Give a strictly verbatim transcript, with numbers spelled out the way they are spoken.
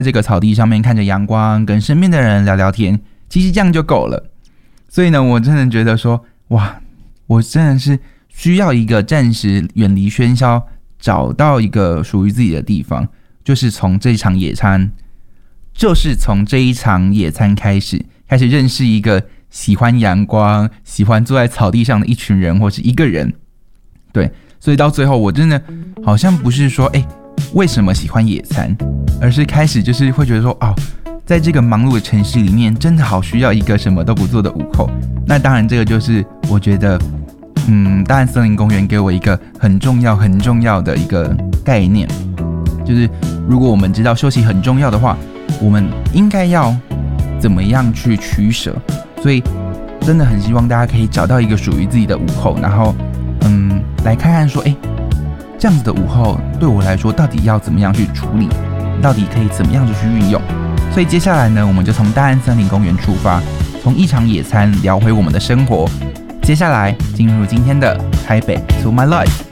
这个草地上面看着阳光，跟身边的人聊聊天，其实这样就够了。所以呢，我真的觉得说，哇，我真的是需要一个暂时远离喧嚣，找到一个属于自己的地方，就是从这一场野餐，就是从这一场野餐开始，开始认识一个喜欢阳光、喜欢坐在草地上的一群人，或是一个人。对，所以到最后，我真的好像不是说，哎，为什么喜欢野餐，而是开始就是会觉得说，哦，在这个忙碌的城市里面，真的好需要一个什么都不做的午后。那当然，这个就是我觉得，嗯，大安森林公园给我一个很重要、很重要的一个概念，就是如果我们知道休息很重要的话，我们应该要怎么样去取舍。所以真的很希望大家可以找到一个属于自己的午后，然后嗯，来看看说，哎，这样子的午后对我来说到底要怎么样去处理，到底可以怎么样子去运用。所以接下来呢，我们就从大安森林公园出发，从一场野餐聊回我们的生活。接下来进入今天的台北 To My Life。